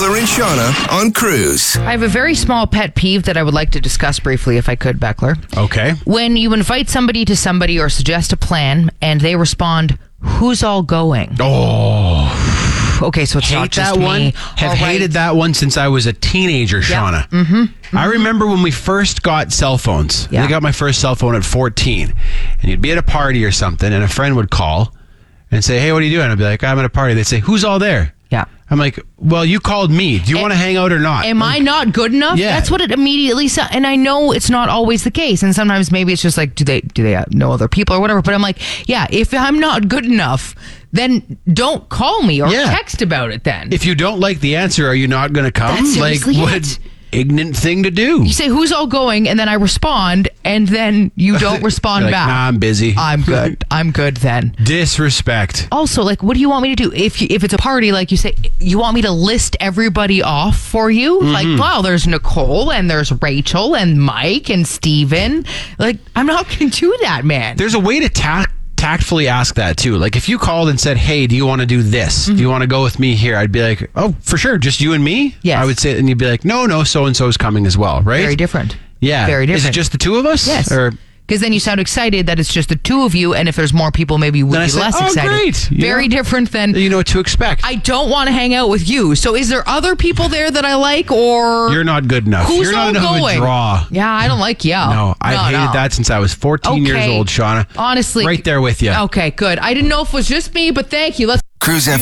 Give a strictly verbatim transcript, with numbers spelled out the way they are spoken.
Beckler and Shauna on Cruise. I have a very small pet peeve that I would like to discuss briefly, if I could, Beckler. Okay. When you invite somebody to somebody or suggest a plan and they respond, "Who's all going?" Oh. Okay, so it's Hate not just that one. me. Have All right. hated that one since I was a teenager, Shauna. Mm-hmm. Mm-hmm. I remember when we first got cell phones. Yeah. I got my first cell phone at fourteen. And you'd be at a party or something, and a friend would call and say, "Hey, what are you doing?" I'd be like, "I'm at a party." They'd say, "Who's all there?" Yeah. I'm like, "Well, you called me. Do you want to hang out or not?" Am I not good enough? Yeah. That's what it immediately says. And I know it's not always the case. And sometimes maybe it's just like, do they do they know other people or whatever? But I'm like, yeah, if I'm not good enough, then don't call me or Yeah. text about it then. If you don't like the answer, are you not going to come? That's like, seriously what it. ignorant thing to do? You say, "Who's all going?" And then I respond, and then you don't respond Like, back. "Nah, I'm busy." I'm good. I'm good then. Disrespect. Also, like, what do you want me to do? If you, if it's a party, like you say, you want me to list everybody off for you? Mm-hmm. Like, wow, there's Nicole and there's Rachel and Mike and Steven. Like, I'm not going to do that, man. There's a way to tack tactfully ask that too. Like if you called and said, "Hey, do you want to do this? Mm-hmm. Do you want to go with me here?" I'd be like, "Oh, for sure, just you and me." Yes. I would say, and you'd be like, "No, no, so and so is coming as well, right?" Very different. Yeah, Very different. Is it just the two of us? Yes. Or Because then you sound excited that it's just the two of you, and if there's more people, maybe you would Then I be say, less "Oh, excited. great." You Very know? different than, you know what to expect. I don't want to hang out with you. So is there other people there that I like, or You're not good enough. who's You're all not enough of a going? draw. Yeah, I don't like you. No, I've No, hated no. that since I was fourteen years Okay. old, Shauna. Honestly, Right there with you. Okay, good. I didn't know if it was just me, but thank you. Let's Cruise F M.